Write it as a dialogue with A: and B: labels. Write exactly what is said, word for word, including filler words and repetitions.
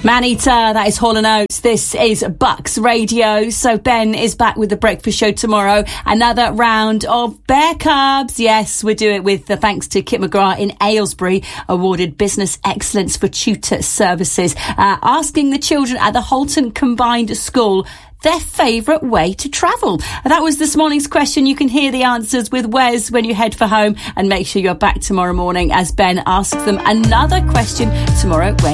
A: Maneater, that is Hall and Oates. This is Bucks Radio. So Ben is back with the breakfast show tomorrow. Another round of Bear Cubs. Yes, we do it with the thanks to Kit McGrath in Aylesbury, awarded Business Excellence for Tutor Services, uh, asking the children at the Holton Combined School their favourite way to travel. That was this morning's question. You can hear the answers with Wes when you head for home, and make sure you're back tomorrow morning as Ben asks them another question tomorrow when